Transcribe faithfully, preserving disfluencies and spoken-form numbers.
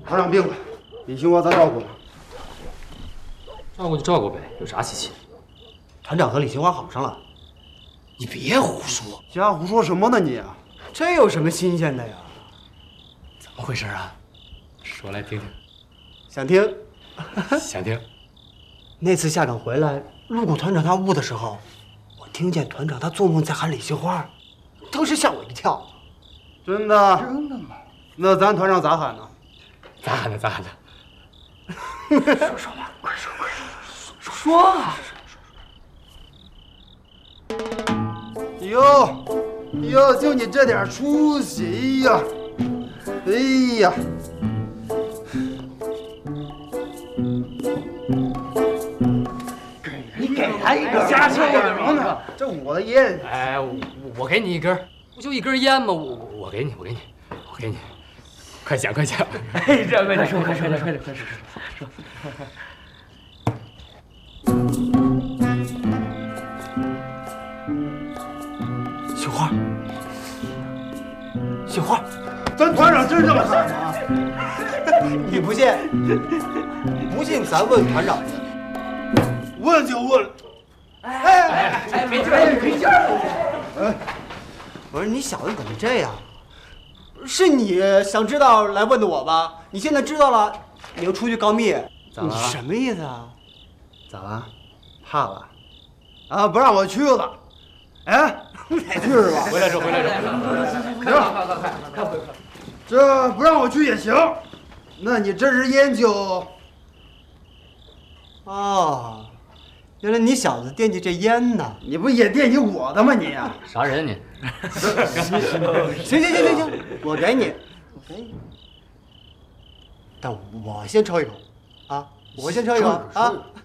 团长病了，李兴国咱照顾吗？ 照顾就照顾呗，有啥稀奇？ 团长和李兴华好上了。 你别胡说， 瞎胡说什么呢你？ 这有什么新鲜的呀？ 怎么回事啊？说来听听。 想听？ 想听。 那次下岗回来，路过团长他屋的时候，我听见团长他做梦在喊李杏花，当时吓我一跳。 真的？ 真的吗？ 那咱团长咋喊呢？ 咋喊的？咋喊的？ 说说吧，快说快说，说说啊！ 哟哟，就你这点出息呀！哎呀！ 你给他一根， 瞎说什么呢？这我的烟。 哎，我我给你一根，不就一根烟吗？我我我给你，我给你，我给你，快讲快讲！ 哎，这快点说，快说，快说，快说，说。杏花，杏花， 咱团长真这么喊吗？ 你不信？不信咱问团长去。 问就问。 哎哎哎，没劲儿，没劲儿！哎，我说你小子怎么这样？是你想知道来问的我吧？你现在知道了，你又出去告密，你什么意思啊？ 咋了？怕了？啊，不让我去了？哎，去是吧？ 回来着，回来着。 行，快快快快快！这不让我去也行。那你这支烟就…… 哦，原来你小子惦记这烟呢？ 你不也惦记我的吗你？ 啥人你？ 行行行行行，我给你，我给你。但我先抽一口，啊，我先抽一口啊。